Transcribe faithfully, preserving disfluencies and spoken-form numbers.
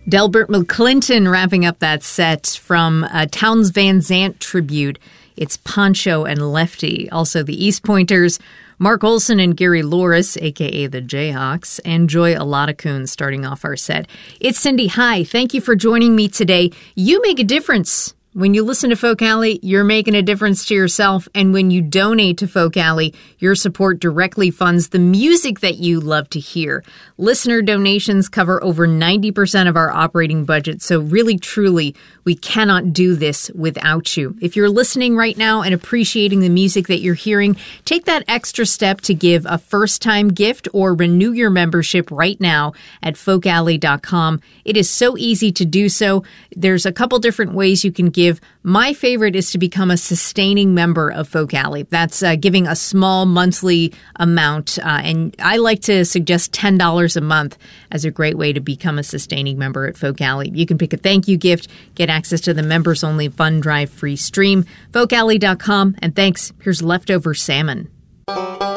Delbert McClinton wrapping up that set from a Townes Van Zandt tribute. It's Poncho and Lefty. Also the East Pointers, Mark Olson and Gary Loris, a k a the Jayhawks, and Joy Aladakun starting off our set. It's Cindy. Hi. Thank you for joining me today. You make a difference. When you listen to Folk Alley, you're making a difference to yourself. And when you donate to Folk Alley, your support directly funds the music that you love to hear. Listener donations cover over ninety percent of our operating budget. So really, truly, we cannot do this without you. If you're listening right now and appreciating the music that you're hearing, take that extra step to give a first-time gift or renew your membership right now at folk alley dot com. It is so easy to do so. There's a couple different ways you can give. My favorite is to become a sustaining member of Folk Alley. That's uh, giving a small monthly amount, uh, and I like to suggest ten dollars a month as a great way to become a sustaining member at Folk Alley. You can pick a thank you gift, get access to the members-only Fund Drive free stream, folk alley dot com, and thanks. Here's Leftover Salmon.